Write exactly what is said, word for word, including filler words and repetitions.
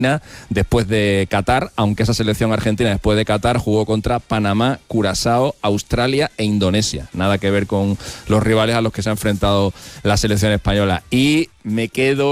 después de Qatar, aunque esa selección argentina después de Qatar jugó contra Panamá, Curazao, Australia e Indonesia. Nada que ver con los rivales a los que se ha enfrentado la selección española. Y me quedo